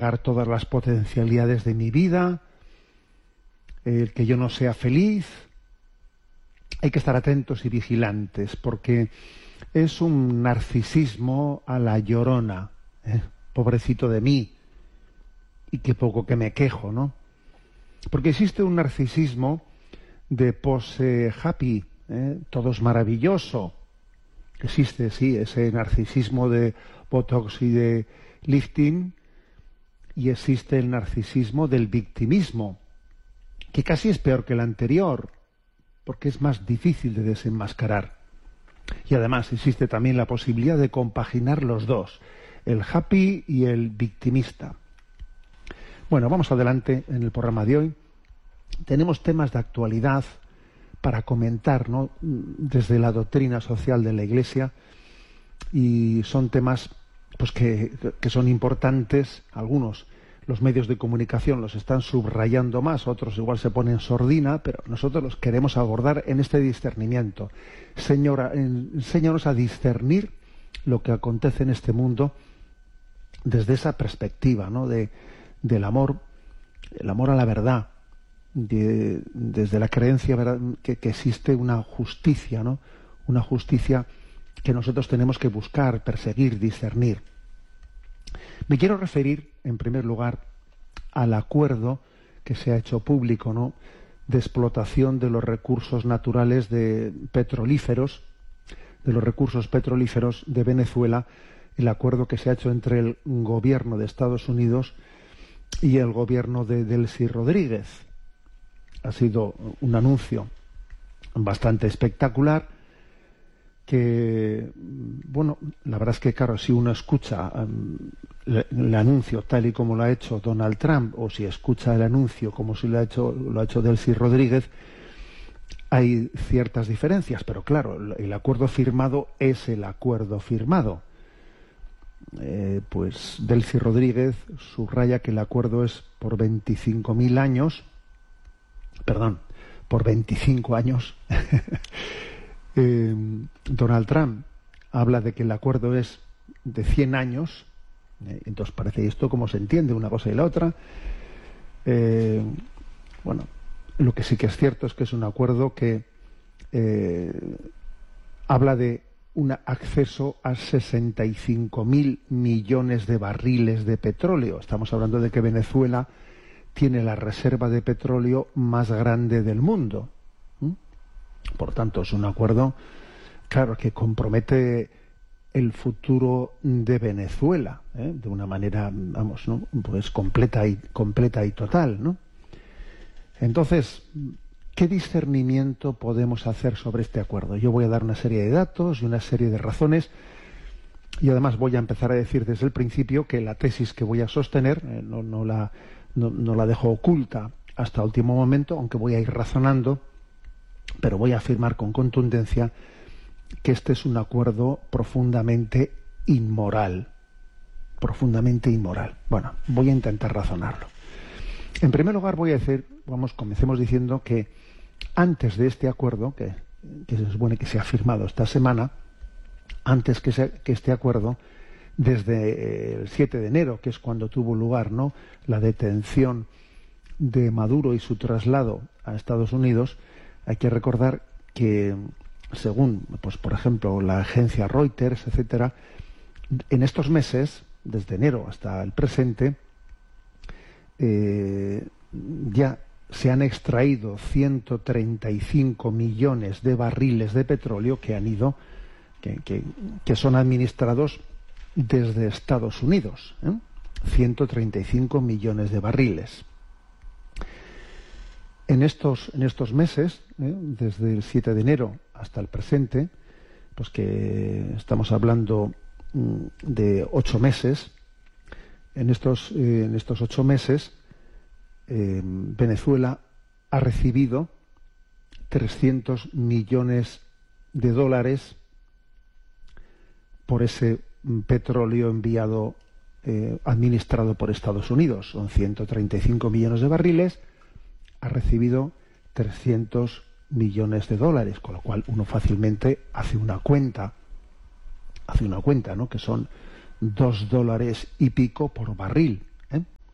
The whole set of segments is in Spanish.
apagar todas las potencialidades de mi vida, el que yo no sea feliz. Hay que estar atentos y vigilantes, porque es un narcisismo a la Llorona, pobrecito de mí, y qué poco que me quejo, ¿no? Porque existe un narcisismo de pose happy, todo es maravilloso. Existe, sí, ese narcisismo de Botox y de lifting, y existe el narcisismo del victimismo, que casi es peor que el anterior, porque es más difícil de desenmascarar. Y además existe también la posibilidad de compaginar los dos, el happy y el victimista. Bueno, vamos adelante en el programa de hoy. Tenemos temas de actualidad para comentar, ¿no?, desde la doctrina social de la Iglesia, y son temas pues que son importantes. Algunos, los medios de comunicación los están subrayando más, otros igual se ponen sordina, pero nosotros los queremos abordar en este discernimiento. Señora, enséñanos a discernir lo que acontece en este mundo desde esa perspectiva, ¿no?, del amor, el amor a la verdad, desde la creencia, ¿verdad?, que existe una justicia, ¿no?, una justicia que nosotros tenemos que buscar, perseguir, discernir. Me quiero referir, en primer lugar, al acuerdo que se ha hecho público, ¿no?, de explotación de los recursos naturales petrolíferos, de los recursos petrolíferos de Venezuela, el acuerdo que se ha hecho entre el gobierno de Estados Unidos y el gobierno de Delcy Rodríguez. Ha sido un anuncio bastante espectacular que, bueno, la verdad es que, claro, si uno escucha el anuncio tal y como lo ha hecho Donald Trump, o si escucha el anuncio como si lo ha hecho Delcy Rodríguez, hay ciertas diferencias, pero claro, el acuerdo firmado es el acuerdo firmado. Pues Delcy Rodríguez subraya que el acuerdo es por 25.000 años, perdón, por 25 años. Donald Trump habla de que el acuerdo es de 100 años, entonces parece esto como se entiende una cosa y la otra. Bueno, lo que sí que es cierto es que es un acuerdo que habla de un acceso a 65.000 millones de barriles de petróleo. Estamos hablando de que Venezuela tiene la reserva de petróleo más grande del mundo. Por tanto, es un acuerdo, claro, que compromete el futuro de Venezuela, de una manera, vamos, ¿no?, pues completa y total, ¿no? Entonces, ¿qué discernimiento podemos hacer sobre este acuerdo? Yo voy a dar una serie de datos y una serie de razones, y además voy a empezar a decir desde el principio que la tesis que voy a sostener no la dejo oculta hasta último momento, aunque voy a ir razonando, pero voy a afirmar con contundencia que este es un acuerdo profundamente inmoral. Profundamente inmoral. Bueno, voy a intentar razonarlo. En primer lugar voy a decir, comencemos diciendo que antes de este acuerdo, que se supone que se ha firmado esta semana, antes que este acuerdo, desde el 7 de enero, que es cuando tuvo lugar, ¿no?, la detención de Maduro y su traslado a Estados Unidos, hay que recordar que, según, pues por ejemplo, la agencia Reuters, etcétera, en estos meses, desde enero hasta el presente, ya se han extraído 135 millones de barriles de petróleo que son administrados desde Estados Unidos. 135 millones de barriles. En estos meses, desde el 7 de enero hasta el presente, pues que estamos hablando de 8 meses, en estos 8 meses Venezuela ha recibido 300 millones de dólares por ese petróleo enviado, administrado por Estados Unidos. Son 135 millones de barriles, ha recibido 300 millones de dólares, con lo cual uno fácilmente hace una cuenta, ¿no?, que son $2 y pico por barril,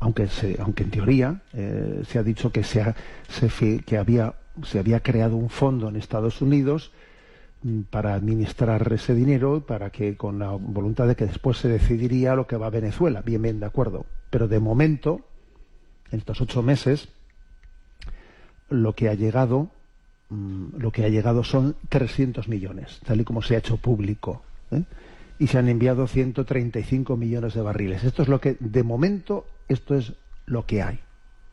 aunque en teoría se ha dicho que se había creado un fondo en Estados Unidos para administrar ese dinero, para que, con la voluntad de que después se decidiría lo que va a Venezuela. Bien, de acuerdo. Pero de momento, en estos 8 meses, lo que ha llegado son 300 millones, tal y como se ha hecho público, ¿eh? Y se han enviado 135 millones de barriles. Esto es lo que, de momento, esto es lo que hay.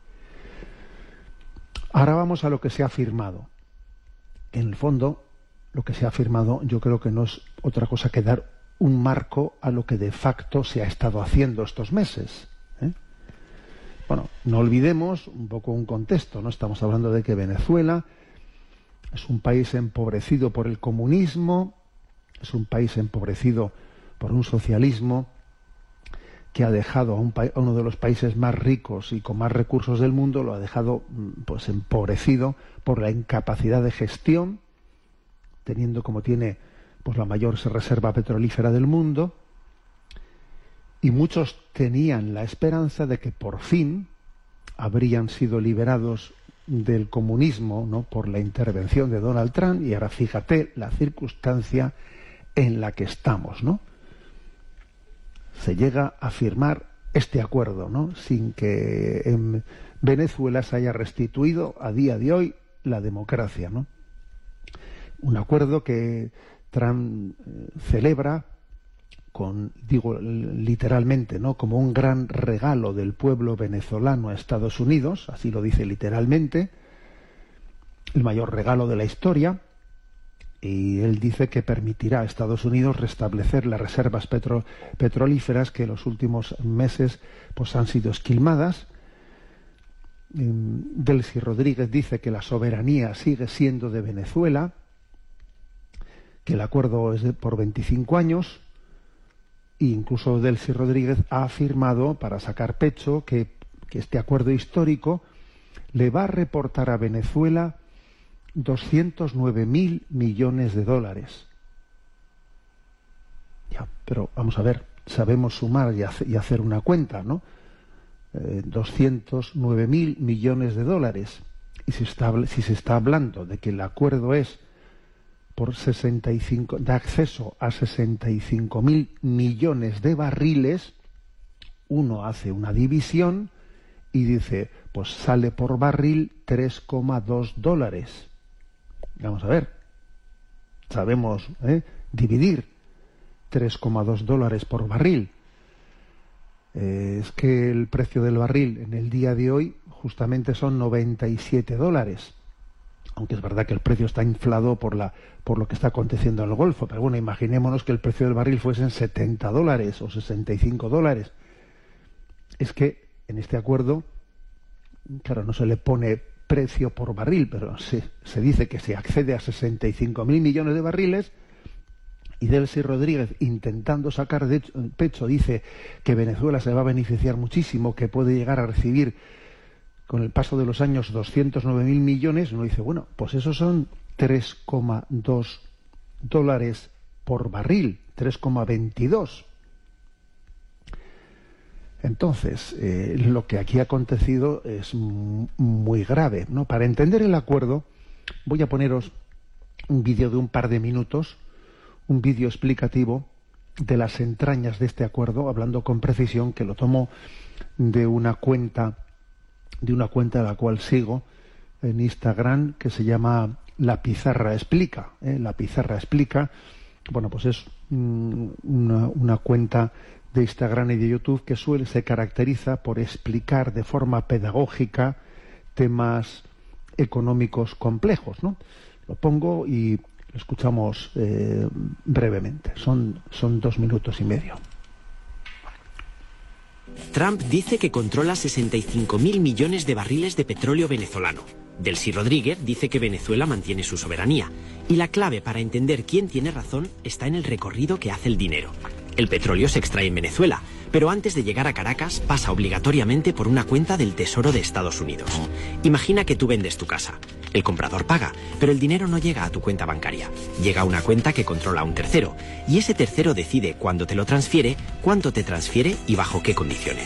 Ahora vamos a lo que se ha firmado. En el fondo, lo que se ha firmado, yo creo que no es otra cosa que dar un marco a lo que de facto se ha estado haciendo estos meses, ¿eh? Bueno, no olvidemos un poco un contexto, ¿no? Estamos hablando de que Venezuela es un país empobrecido por el comunismo, es un país empobrecido por un socialismo que ha dejado a uno de los países más ricos y con más recursos del mundo, lo ha dejado pues empobrecido por la incapacidad de gestión, teniendo como tiene pues la mayor reserva petrolífera del mundo, y muchos tenían la esperanza de que por fin habrían sido liberados del comunismo, ¿no?, por la intervención de Donald Trump, y ahora fíjate la circunstancia en la que estamos, ¿no? Se llega a firmar este acuerdo, ¿no?, sin que en Venezuela se haya restituido a día de hoy la democracia, ¿no? Un acuerdo que Trump celebra digo literalmente, ¿no?, como un gran regalo del pueblo venezolano a Estados Unidos, así lo dice literalmente, el mayor regalo de la historia, y él dice que permitirá a Estados Unidos restablecer las reservas petrolíferas que en los últimos meses pues han sido esquilmadas. Delcy Rodríguez dice que la soberanía sigue siendo de Venezuela, que el acuerdo es por 25 años, e incluso Delcy Rodríguez ha afirmado, para sacar pecho, que este acuerdo histórico le va a reportar a Venezuela 209.000 millones de dólares. Ya, pero vamos a ver, sabemos sumar y hacer una cuenta, ¿no? 209.000 millones de dólares. Y si se está hablando de que el acuerdo es por de acceso a 65.000 millones de barriles, uno hace una división y dice, pues sale por barril 3,2 dólares. Vamos a ver, sabemos dividir 3,2 dólares por barril. Es que el precio del barril en el día de hoy justamente son 97 dólares. Aunque es verdad que el precio está inflado por lo que está aconteciendo en el Golfo, pero bueno, imaginémonos que el precio del barril fuesen 70 dólares o 65 dólares. Es que en este acuerdo, claro, no se le pone precio por barril, pero se dice que se accede a 65.000 millones de barriles, y Delcy Rodríguez, intentando sacar de pecho, dice que Venezuela se va a beneficiar muchísimo, que puede llegar a recibir con el paso de los años 209.000 millones, uno dice, bueno, pues esos son 3,2 dólares por barril, 3,22. Entonces, lo que aquí ha acontecido es muy grave, ¿no? Para entender el acuerdo, voy a poneros un vídeo de un par de minutos, un vídeo explicativo de las entrañas de este acuerdo, hablando con precisión, que lo tomo de una cuenta a la cual sigo en Instagram, que se llama La Pizarra Explica. La Pizarra Explica, bueno, pues es una cuenta de Instagram y de YouTube que se caracteriza por explicar de forma pedagógica temas económicos complejos, ¿no? Lo pongo y lo escuchamos brevemente. Son 2 minutos y medio. Trump dice que controla 65.000 millones de barriles de petróleo venezolano. Delcy Rodríguez dice que Venezuela mantiene su soberanía. Y la clave para entender quién tiene razón está en el recorrido que hace el dinero. El petróleo se extrae en Venezuela, pero antes de llegar a Caracas pasa obligatoriamente por una cuenta del Tesoro de Estados Unidos. Imagina que tú vendes tu casa. El comprador paga, pero el dinero no llega a tu cuenta bancaria. Llega a una cuenta que controla un tercero, y ese tercero decide cuándo te lo transfiere, cuánto te transfiere y bajo qué condiciones.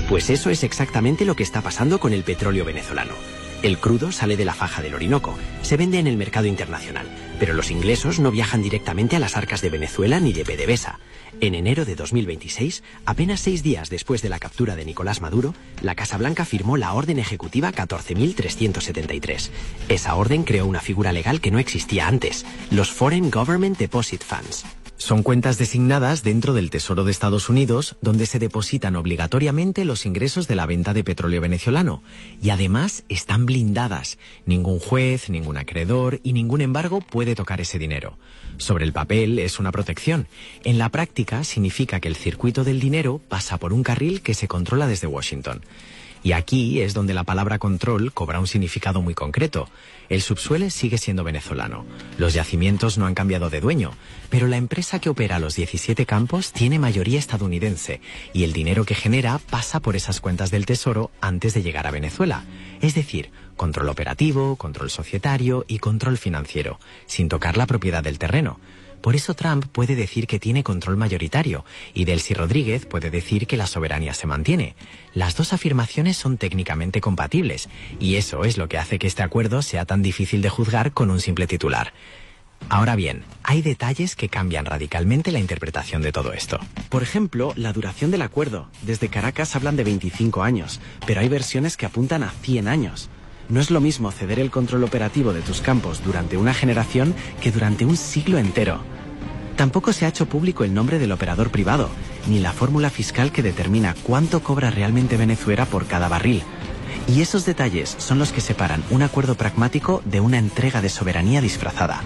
Pues eso es exactamente lo que está pasando con el petróleo venezolano. El crudo sale de la faja del Orinoco, se vende en el mercado internacional, pero los ingresos no viajan directamente a las arcas de Venezuela ni de PDVSA. En enero de 2026, apenas 6 días después de la captura de Nicolás Maduro, la Casa Blanca firmó la Orden Ejecutiva 14.373. Esa orden creó una figura legal que no existía antes, los Foreign Government Deposit Funds. Son cuentas designadas dentro del Tesoro de Estados Unidos donde se depositan obligatoriamente los ingresos de la venta de petróleo venezolano y además están blindadas. Ningún juez, ningún acreedor y ningún embargo puede tocar ese dinero. Sobre el papel es una protección. En la práctica significa que el circuito del dinero pasa por un carril que se controla desde Washington. Y aquí es donde la palabra control cobra un significado muy concreto. El subsuelo sigue siendo venezolano. Los yacimientos no han cambiado de dueño, pero la empresa que opera los 17 campos tiene mayoría estadounidense y el dinero que genera pasa por esas cuentas del Tesoro antes de llegar a Venezuela. Es decir, control operativo, control societario y control financiero, sin tocar la propiedad del terreno. Por eso Trump puede decir que tiene control mayoritario y Delcy Rodríguez puede decir que la soberanía se mantiene. Las dos afirmaciones son técnicamente compatibles y eso es lo que hace que este acuerdo sea tan difícil de juzgar con un simple titular. Ahora bien, hay detalles que cambian radicalmente la interpretación de todo esto. Por ejemplo, la duración del acuerdo. Desde Caracas hablan de 25 años, pero hay versiones que apuntan a 100 años. No es lo mismo ceder el control operativo de tus campos durante una generación que durante un siglo entero. Tampoco se ha hecho público el nombre del operador privado, ni la fórmula fiscal que determina cuánto cobra realmente Venezuela por cada barril. Y esos detalles son los que separan un acuerdo pragmático de una entrega de soberanía disfrazada.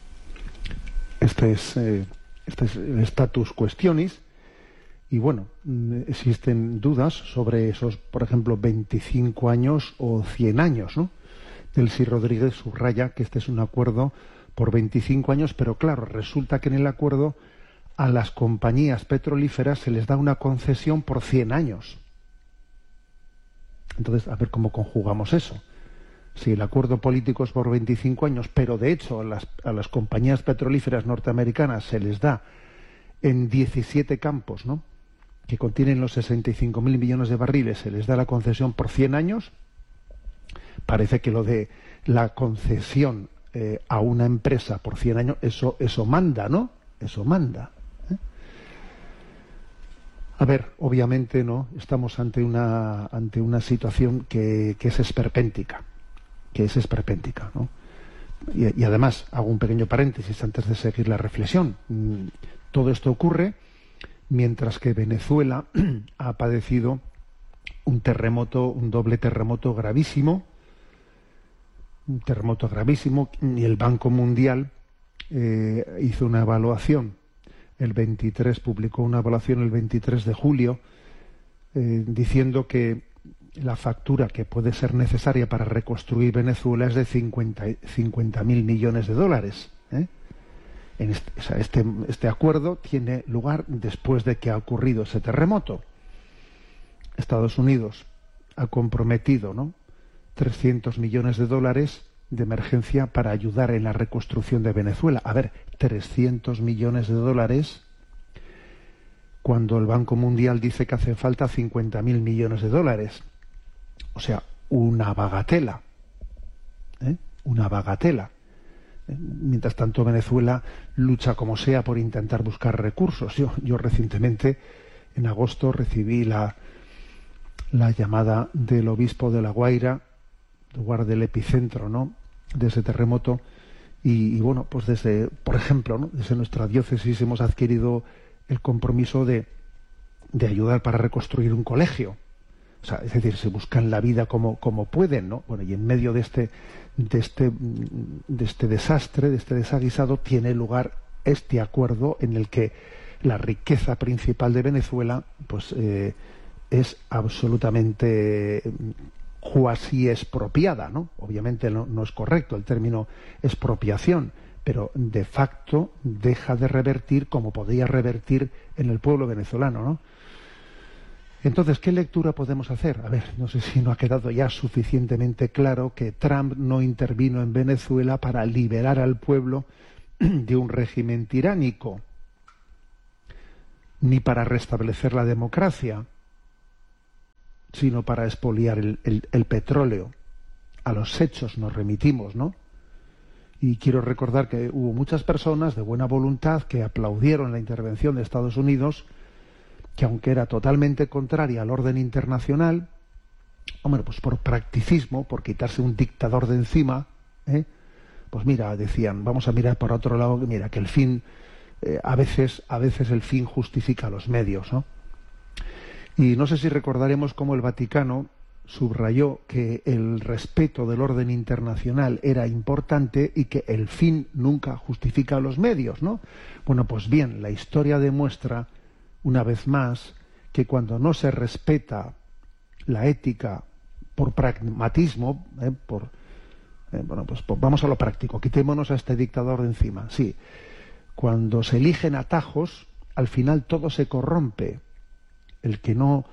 Este es el status questionis. Y bueno, existen dudas sobre esos, por ejemplo, 25 años o 100 años, ¿no? Delcy Rodríguez subraya que este es un acuerdo por 25 años, pero claro, resulta que en el acuerdo a las compañías petrolíferas se les da una concesión por 100 años. Entonces, a ver cómo conjugamos eso. Si el acuerdo político es por 25 años, pero de hecho a las compañías petrolíferas norteamericanas se les da en 17 campos, ¿no?, que contienen los 65.000 millones de barriles, se les da la concesión por 100 años, parece que lo de la concesión a una empresa por 100 años, eso manda, ¿no? Eso manda. A ver, obviamente, ¿no?, estamos ante una situación que es esperpéntica, ¿no? Y además, hago un pequeño paréntesis antes de seguir la reflexión. Todo esto ocurre mientras que Venezuela ha padecido un doble terremoto gravísimo, y el Banco Mundial hizo una evaluación publicó una evaluación el 23 de julio, diciendo que la factura que puede ser necesaria para reconstruir Venezuela es de 50.000 millones de dólares. Este acuerdo tiene lugar después de que ha ocurrido ese terremoto. Estados Unidos ha comprometido, ¿no?, 300 millones de dólares de emergencia para ayudar en la reconstrucción de Venezuela. A ver, 300 millones de dólares cuando el Banco Mundial dice que hacen falta 50.000 millones de dólares. O sea, una bagatela. Una bagatela. Mientras tanto, Venezuela lucha como sea por intentar buscar recursos. Yo recientemente, en agosto, recibí la llamada del obispo de La Guaira, lugar del epicentro, ¿no?, de ese terremoto, y bueno, pues por ejemplo, ¿no?, desde nuestra diócesis hemos adquirido el compromiso de ayudar para reconstruir un colegio. O sea, es decir, se buscan la vida como pueden, ¿no? Bueno, y en medio de este desastre, de este desaguisado, tiene lugar este acuerdo en el que la riqueza principal de Venezuela, pues es absolutamente cuasi expropiada, ¿no? Obviamente no es correcto el término expropiación, pero de facto deja de revertir como podía revertir en el pueblo venezolano, ¿no? Entonces, ¿qué lectura podemos hacer? A ver, no sé si no ha quedado ya suficientemente claro que Trump no intervino en Venezuela para liberar al pueblo de un régimen tiránico, ni para restablecer la democracia. sino para expoliar el petróleo. A los hechos nos remitimos, ¿no? Y quiero recordar que hubo muchas personas de buena voluntad que aplaudieron la intervención de Estados Unidos, que aunque era totalmente contraria al orden internacional, hombre, pues por practicismo, por quitarse un dictador de encima, pues mira, decían, vamos a mirar por otro lado, mira, que el fin, a veces el fin justifica los medios, ¿no? Y no sé si recordaremos cómo el Vaticano subrayó que el respeto del orden internacional era importante y que el fin nunca justifica los medios, ¿no? Bueno, pues bien, la historia demuestra, una vez más, que cuando no se respeta la ética por pragmatismo, pues vamos a lo práctico, quitémonos a este dictador de encima. Sí, cuando se eligen atajos, al final todo se corrompe. El que no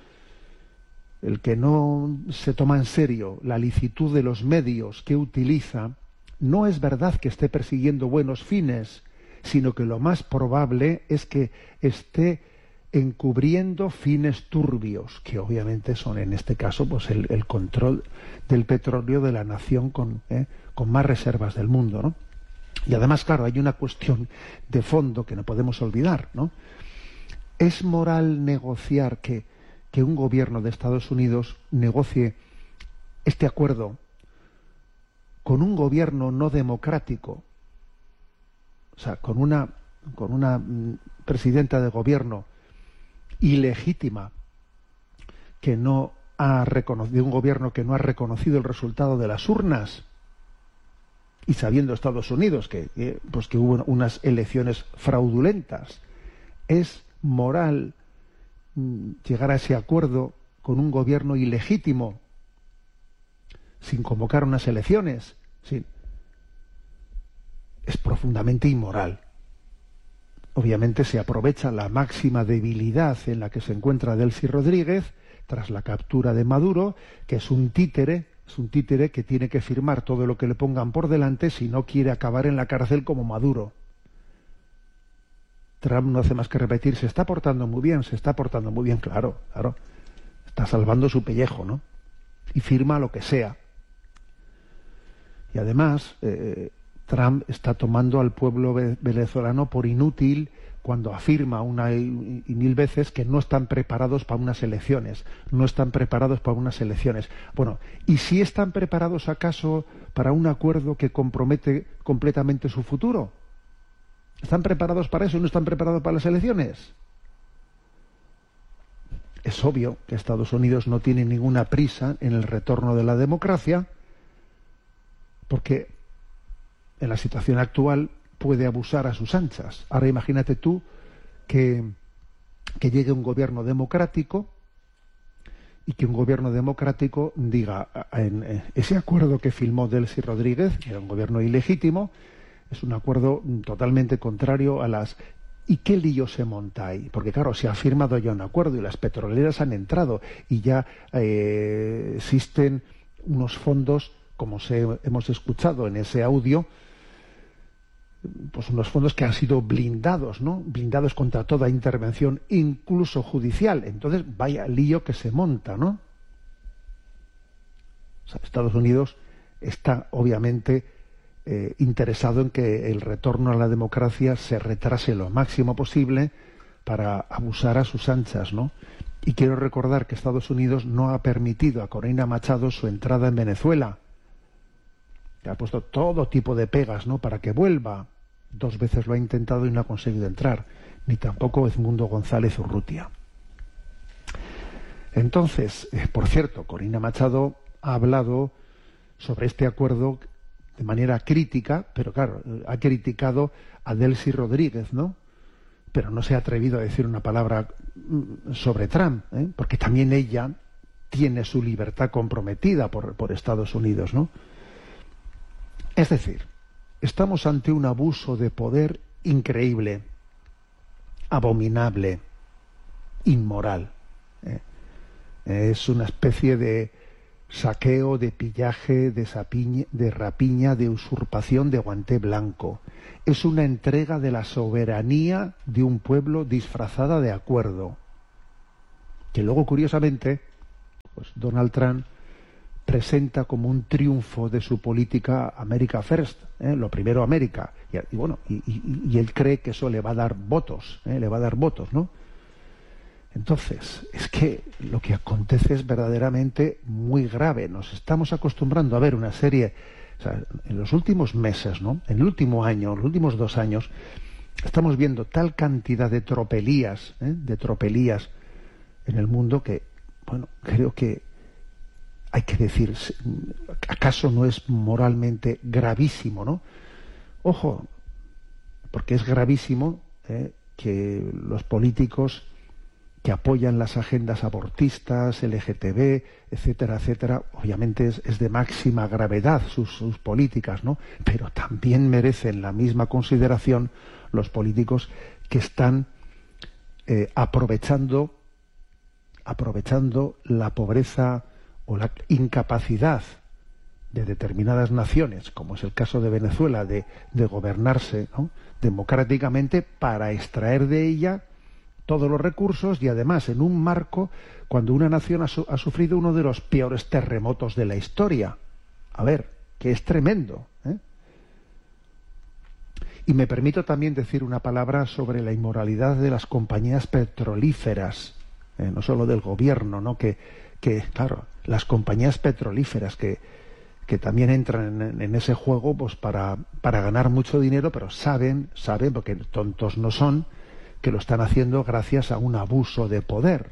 se toma en serio la licitud de los medios que utiliza, no es verdad que esté persiguiendo buenos fines, sino que lo más probable es que esté encubriendo fines turbios, que obviamente son en este caso pues el control del petróleo de la nación con más reservas del mundo, ¿no? Y además, claro, hay una cuestión de fondo que no podemos olvidar, ¿no? ¿Es moral negociar que un gobierno de Estados Unidos negocie este acuerdo con un gobierno no democrático? O sea, con una presidenta de gobierno ilegítima, que no ha reconocido, de un gobierno que no ha reconocido el resultado de las urnas, y sabiendo Estados Unidos que hubo unas elecciones fraudulentas. ¿Es moral llegar a ese acuerdo con un gobierno ilegítimo, sin convocar unas elecciones? Sí. Es profundamente inmoral. Obviamente se aprovecha la máxima debilidad en la que se encuentra Delcy Rodríguez tras la captura de Maduro, que es un títere que tiene que firmar todo lo que le pongan por delante si no quiere acabar en la cárcel como Maduro. Trump no hace más que repetir, se está portando muy bien, claro, está salvando su pellejo, ¿no? Y firma lo que sea. Y además, Trump está tomando al pueblo venezolano por inútil cuando afirma una y mil veces que no están preparados para unas elecciones. Bueno, ¿y si están preparados acaso para un acuerdo que compromete completamente su futuro? ¿Están preparados para eso y no están preparados para las elecciones? Es obvio que Estados Unidos no tiene ninguna prisa en el retorno de la democracia, porque en la situación actual puede abusar a sus anchas. Ahora imagínate tú que llegue un gobierno democrático y que un gobierno democrático diga, en ese acuerdo que firmó Delcy Rodríguez, que era un gobierno ilegítimo, es un acuerdo totalmente contrario a las... ¿Y qué lío se monta ahí? Porque claro, se ha firmado ya un acuerdo y las petroleras han entrado y ya existen unos fondos, como hemos escuchado en ese audio, pues unos fondos que han sido blindados, ¿no? Blindados contra toda intervención, incluso judicial. Entonces, vaya lío que se monta, ¿no? O sea, Estados Unidos está, obviamente, interesado en que el retorno a la democracia se retrase lo máximo posible para abusar a sus anchas, ¿no? Y quiero recordar que Estados Unidos no ha permitido a Corina Machado su entrada en Venezuela. Que ha puesto todo tipo de pegas, ¿no?, para que vuelva. 2 veces lo ha intentado y no ha conseguido entrar. Ni tampoco Edmundo González Urrutia. Entonces, por cierto, Corina Machado ha hablado sobre este acuerdo de manera crítica, pero claro, ha criticado a Delcy Rodríguez, ¿no? Pero no se ha atrevido a decir una palabra sobre Trump, porque también ella tiene su libertad comprometida por Estados Unidos, ¿no? Es decir, estamos ante un abuso de poder increíble, abominable, inmoral. Es una especie de saqueo, de pillaje, de rapiña, de usurpación de guante blanco. Es una entrega de la soberanía de un pueblo disfrazada de acuerdo. Que luego, curiosamente, pues Donald Trump presenta como un triunfo de su política America First, lo primero América, y él cree que eso le va a dar votos, ¿no? Entonces, es que lo que acontece es verdaderamente muy grave. Nos estamos acostumbrando a ver una serie, o sea, en los últimos meses, ¿no? En el último año, los últimos 2 años, estamos viendo tal cantidad de tropelías en el mundo que, bueno, creo que hay que decir, ¿acaso no es moralmente gravísimo, no? Ojo, porque es gravísimo que los políticos que apoyan las agendas abortistas, LGTB, etcétera, etcétera, obviamente es de máxima gravedad sus políticas, ¿no? Pero también merecen la misma consideración los políticos que están aprovechando la pobreza o la incapacidad de determinadas naciones, como es el caso de Venezuela, de gobernarse, ¿no?, democráticamente, para extraer de ella todos los recursos, y además en un marco cuando una nación ha sufrido uno de los peores terremotos de la historia. A ver, que es tremendo, ¿eh? Y me permito también decir una palabra sobre la inmoralidad de las compañías petrolíferas, no solo del gobierno, ¿no? Que claro, las compañías petrolíferas que también entran en ese juego, pues para ganar mucho dinero, pero saben, porque tontos no son, que lo están haciendo gracias a un abuso de poder.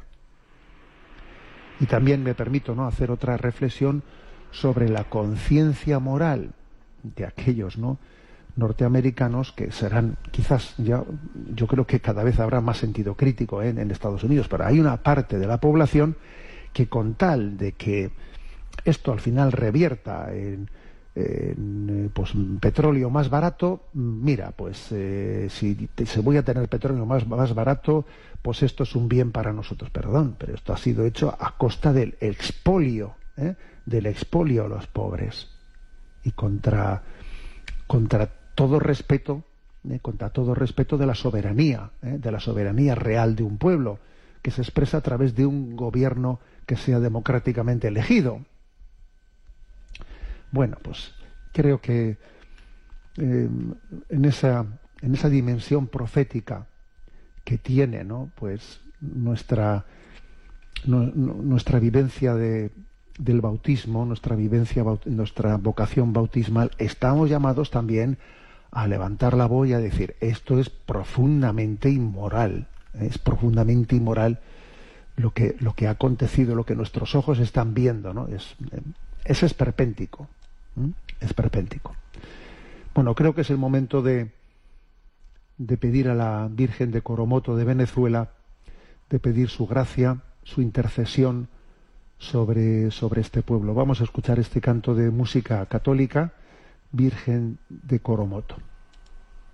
Y también me permito, ¿no?, hacer otra reflexión sobre la conciencia moral de aquellos, ¿no?, norteamericanos, que serán, quizás ya, yo creo que cada vez habrá más sentido crítico en Estados Unidos, pero hay una parte de la población que, con tal de que esto al final revierta en pues petróleo más barato, mira, pues si se voy a tener petróleo más barato, pues esto es un bien para nosotros. Perdón, pero esto ha sido hecho a costa del expolio a los pobres, y contra todo respeto de la soberanía real de un pueblo, que se expresa a través de un gobierno que sea democráticamente elegido. Bueno, pues creo que en esa dimensión profética que tiene, ¿no?, pues nuestra vivencia del bautismo, nuestra vocación bautismal, estamos llamados también a levantar la voz y a decir: esto es profundamente inmoral, es profundamente inmoral lo que ha acontecido, lo que nuestros ojos están viendo, ¿no? Es esperpéntico. Es esperpéntico. Bueno, creo que es el momento de pedir a la Virgen de Coromoto de Venezuela, de pedir su gracia, su intercesión sobre este pueblo. Vamos a escuchar este canto de música católica, Virgen de Coromoto.